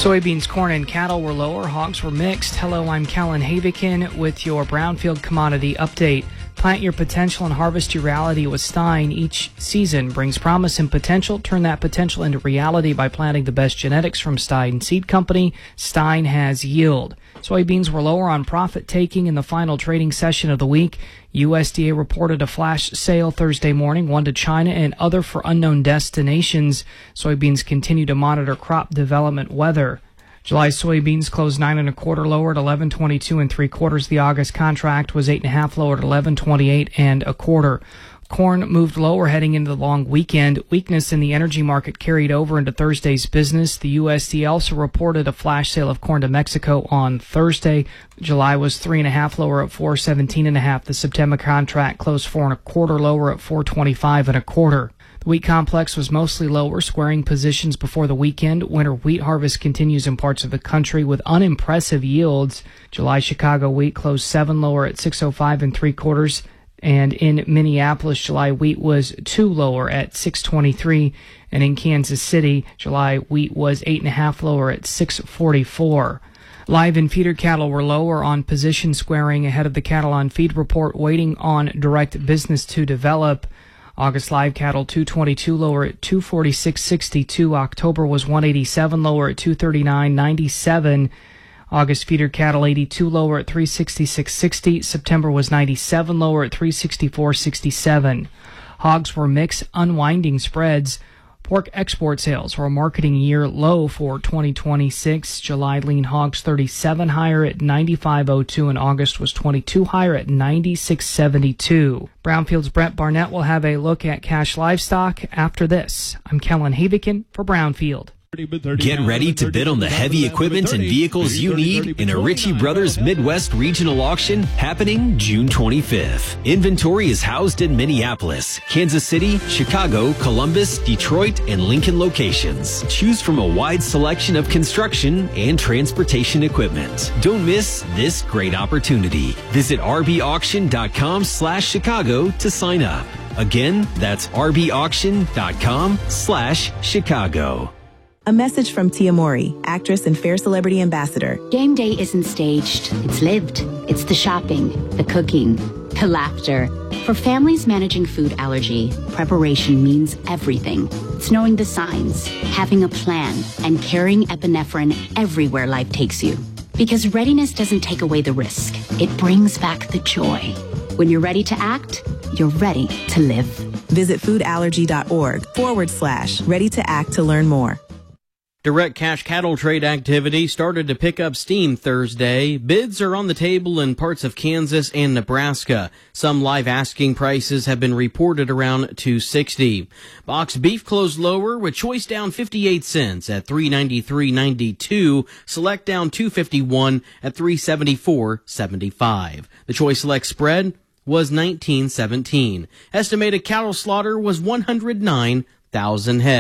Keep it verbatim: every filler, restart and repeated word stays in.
Soybeans, corn, and cattle were lower. Hogs were mixed. Hello, I'm Callan Havikin with your Brownfield Commodity Update. Plant your potential and harvest your reality with Stein. Each season brings promise and potential. Turn that potential into reality by planting the best genetics from Stein Seed Company. Stein has yield. Soybeans were lower on profit taking in the final trading session of the week. U S D A reported a flash sale Thursday morning, one to China and other for unknown destinations. Soybeans continue to monitor crop development weather. July soybeans closed nine and a quarter lower at eleven twenty-two and three quarters. The August contract was eight and a half lower at eleven twenty-eight and a quarter. Corn moved lower heading into the long weekend. Weakness in the energy market carried over into Thursday's business. The U S D A also reported a flash sale of corn to Mexico on Thursday. July was three and a half lower at four seventeen and a half. The September contract closed four and a quarter lower at four twenty-five and a quarter. The wheat complex was mostly lower, squaring positions before the weekend. Winter wheat harvest continues in parts of the country with unimpressive yields. July Chicago wheat closed seven lower at six oh five and three quarters. And in Minneapolis, July wheat was two lower at six twenty-three. And in Kansas City, July wheat was eight and a half lower at six forty-four. Live and feeder cattle were lower on position squaring ahead of the cattle on feed report, waiting on direct business to develop. August live cattle two twenty-two lower at two forty-six sixty-two. October was one eighty-seven lower at two thirty-nine ninety-seven. August feeder cattle eighty-two lower at three sixty-six sixty. September was ninety-seven lower at three sixty-four sixty-seven. Hogs were mixed, unwinding spreads. Pork export sales were a marketing year low for twenty twenty-six. July lean hogs thirty-seven higher at ninety-five oh two, and August was twenty-two higher at ninety-six seventy-two. Brownfield's Brett Barnett will have a look at cash livestock after this. I'm Kellen Havikin for Brownfield. Get ready to bid on the heavy equipment and vehicles you need in a Ritchie Brothers Midwest Regional Auction happening June twenty-fifth. Inventory is housed in Minneapolis, Kansas City, Chicago, Columbus, Detroit, and Lincoln locations. Choose from a wide selection of construction and transportation equipment. Don't miss this great opportunity. Visit rbauction.com slash Chicago to sign up. Again, that's rbauction.com slash Chicago. A message from Tia Mowry, actress and Fair Celebrity Ambassador. Game day isn't staged. It's lived. It's the shopping, the cooking, the laughter. For families managing food allergy, preparation means everything. It's knowing the signs, having a plan, and carrying epinephrine everywhere life takes you. Because readiness doesn't take away the risk. It brings back the joy. When you're ready to act, you're ready to live. Visit foodallergy.org forward slash ready to act to learn more. Direct cash cattle trade activity started to pick up steam Thursday. Bids are on the table in parts of Kansas and Nebraska. Some live asking prices have been reported around two sixty. Box beef closed lower with choice down fifty-eight cents at three ninety-three ninety-two. Select down two fifty-one at three seventy-four seventy-five. The choice select spread was nineteen seventeen. Estimated cattle slaughter was one hundred nine thousand head.